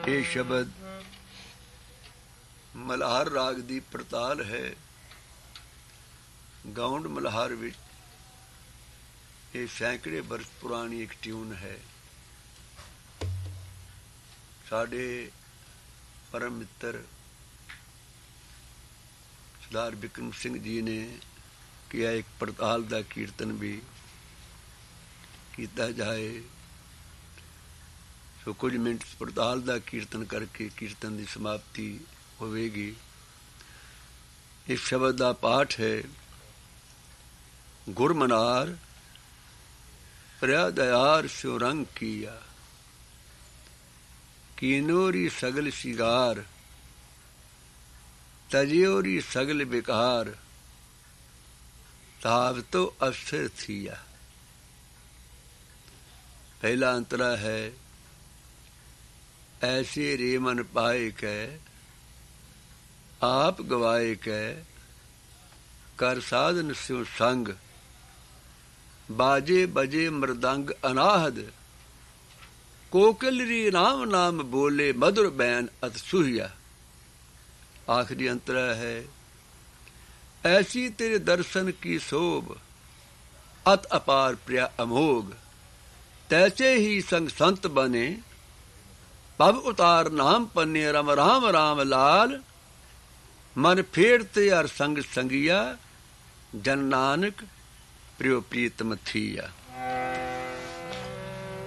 ਇਹ ਸ਼ਬਦ ਮਲਹਾਰ ਰਾਗ ਦੀ ਪੜਤਾਲ ਹੈ। ਗਾਉਂਡ ਮਲਹਾਰ ਵਿੱਚ ਇਹ ਸੈਂਕੜੇ ਬਰਸ ਪੁਰਾਣੀ ਇੱਕ ਟਿਊਨ ਹੈ। ਸਾਡੇ ਪਰਮ ਮਿੱਤਰ ਸਰਦਾਰ ਬਿਕਰਮ ਸਿੰਘ ਜੀ ਨੇ ਕਿਹਾ ਇੱਕ ਪੜਤਾਲ ਦਾ ਕੀਰਤਨ ਵੀ ਕੀਤਾ ਜਾਏ। ਸੋ ਕੁਝ ਮਿੰਟ ਪੜਤਾਲ ਦਾ ਕੀਰਤਨ ਕਰਕੇ ਕੀਰਤਨ ਦੀ ਸਮਾਪਤੀ ਹੋਵੇਗੀ। ਇਸ ਸ਼ਬਦ ਦਾ ਪਾਠ ਹੈ। ਗੁਰਮਨਾਰ ਪ੍ਰਿਆ ਦਿਆਰ ਸਿਉ ਰੰਗ ਕੀਆ, ਕੀਨੋਰੀ ਸਗਲ ਸ਼ਿਗਾਰ, ਤਜਿਓਰੀ ਸਗਲ ਬਿਕਾਰ, ਤਾਵਤੋ ਅਵਸਰ ਥੀਆ। पहला अंतरा है। ऐसे रे मन पाए कै, आप गवाए कै, कर साधन स्यो संग, बाजे बजे मृदंग अनाहद, कोकिलरी राम नाम बोले मधुर बैन अत सुहिया। आखिरी अंतरा है। ऐसी तेरे दर्शन की शोभ, अत अपार प्रिया अमोघ, तैसे ही संग संत बने, पब उतार नाम पन्ने रम राम राम लाल, मन फेरते हर संग संगिया, जन नानक प्रियो प्रीतम थिया।